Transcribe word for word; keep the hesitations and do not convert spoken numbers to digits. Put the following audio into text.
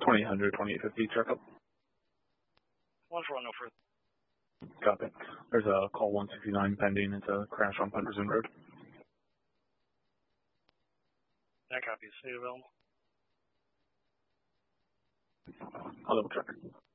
twenty hundred, twenty-eight fifty, checkup. one four one, no further. Copy. There's a call one sixty-nine pending. It's a crash on Punderson Road. That copy is state available. I'll double check.